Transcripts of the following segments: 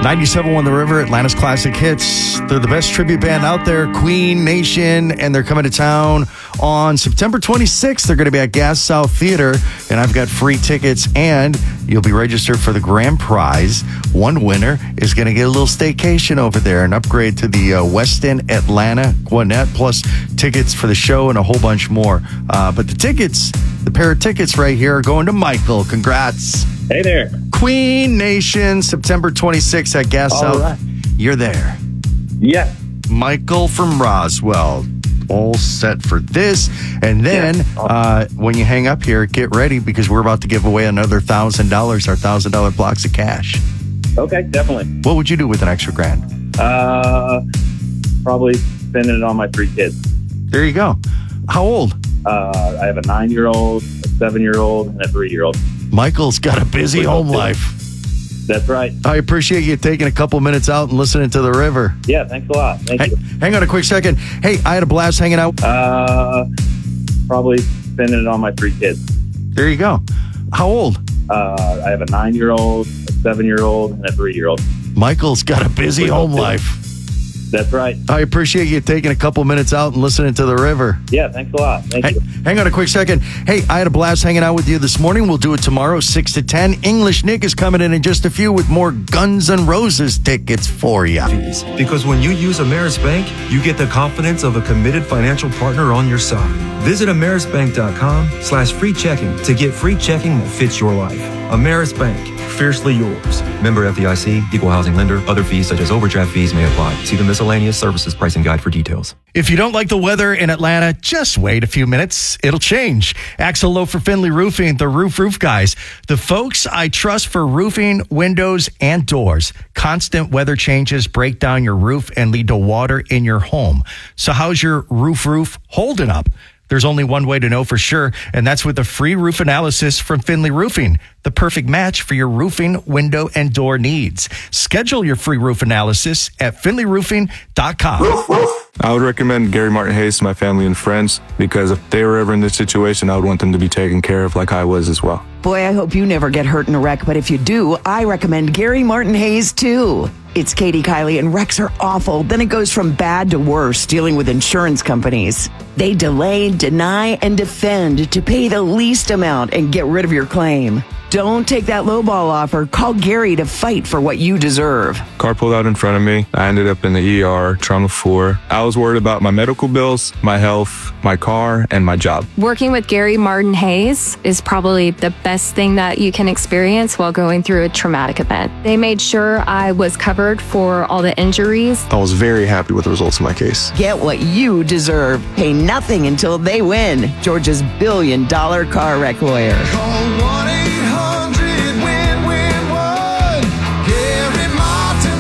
97.1 The River, Atlanta's classic hits. They're the best tribute band out there, Queen Nation, and they're coming to town on September 26th. They're going to be at Gas South Theater, and I've got free tickets, and you'll be registered for the grand prize. One winner is going to get a little staycation over there, an upgrade to the Westin Atlanta Gwinnett, plus tickets for the show and a whole bunch more. But the pair of tickets right here are going to Michael. Congrats. Hey there. Queen Nation, September 26th at Gas South. Right. You're there. Yeah. Michael from Roswell. All set for this. And then when you hang up here, get ready because we're about to give away another $1,000, our $1,000 blocks of cash. Okay, definitely. What would you do with an extra grand? Probably spending it on my 3 kids. There you go. How old? I have a 9-year-old, a 7-year-old, and a 3-year-old. Michael's got a busy home life. That's right. I appreciate you taking a couple minutes out and listening to The River. Yeah, thanks a lot. Thank you. Hang on a quick second. Hey, I had a blast hanging out. Probably spending it on my 3 kids. There you go. How old? I have a 9-year-old, a 7-year-old, and a 3-year-old. Michael's got a busy home life. That's right. I appreciate you taking a couple minutes out and listening to The River. Yeah, thanks a lot. Thank you. Hang on a quick second. Hey, I had a blast hanging out with you this morning. We'll do it tomorrow, 6 to 10. English Nick is coming in just a few with more Guns N' Roses tickets for you. Because when you use Ameris Bank, you get the confidence of a committed financial partner on your side. Visit amerisbank.com/free checking to get free checking that fits your life. Ameris Bank. Fiercely yours. Member FDIC, equal housing lender. Other fees such as overdraft fees may apply. See the miscellaneous services pricing guide for details. If you don't like the weather in Atlanta, just wait a few minutes. It'll change. Axel Lowe for Finley Roofing, the roof guys. The folks I trust for roofing, windows, and doors. Constant weather changes break down your roof and lead to water in your home. So how's your roof holding up? There's only one way to know for sure, and that's with a free roof analysis from Finley Roofing, the perfect match for your roofing, window, and door needs. Schedule your free roof analysis at finleyroofing.com. I would recommend Gary Martin Hayes to my family and friends because if they were ever in this situation, I would want them to be taken care of like I was as well. Boy, I hope you never get hurt in a wreck, but if you do, I recommend Gary Martin Hayes too. It's Katie Kiley, and wrecks are awful. Then it goes from bad to worse dealing with insurance companies. They delay, deny, and defend to pay the least amount and get rid of your claim. Don't take that lowball offer. Call Gary to fight for what you deserve. Car pulled out in front of me. I ended up in the ER, trauma 4. I was worried about my medical bills, my health, my car, and my job. Working with Gary Martin Hayes is probably the best thing that you can experience while going through a traumatic event. They made sure I was covered for all the injuries. I was very happy with the results of my case. Get what you deserve. Pay nothing until they win. Georgia's $1 billion car wreck lawyer. Call 1-800-WIN-WIN-1. Gary Martin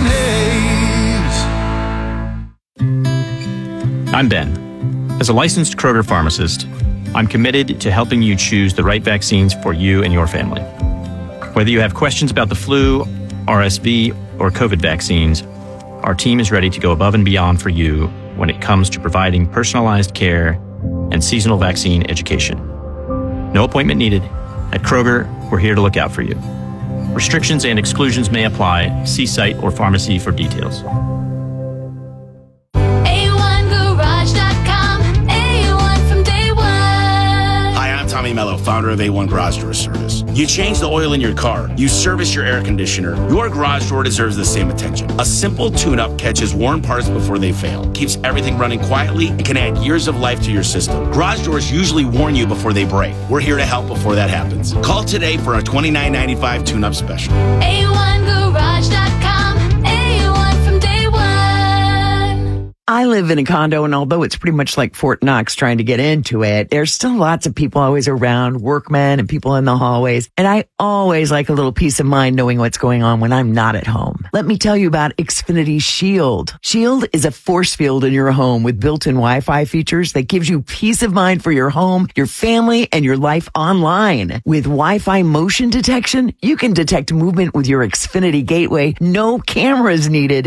Hayes. I'm Ben. As a licensed Kroger pharmacist, I'm committed to helping you choose the right vaccines for you and your family. Whether you have questions about the flu, RSV, or COVID vaccines, our team is ready to go above and beyond for you when it comes to providing personalized care and seasonal vaccine education. No appointment needed. At Kroger, we're here to look out for you. Restrictions and exclusions may apply. See site or pharmacy for details. Tommy Mello, founder of A1 Garage Door Service. You change the oil in your car. You service your air conditioner. Your garage door deserves the same attention. A simple tune-up catches worn parts before they fail, keeps everything running quietly, and can add years of life to your system. Garage doors usually warn you before they break. We're here to help before that happens. Call today for our $29.95 tune-up special. A1Garage.com. A1 from day one. I live in a condo, and although it's pretty much like Fort Knox trying to get into it, there's still lots of people always around, workmen and people in the hallways. And I always like a little peace of mind knowing what's going on when I'm not at home. Let me tell you about Xfinity Shield. Shield is a force field in your home with built-in Wi-Fi features that gives you peace of mind for your home, your family, and your life online. With Wi-Fi motion detection, you can detect movement with your Xfinity gateway. No cameras needed.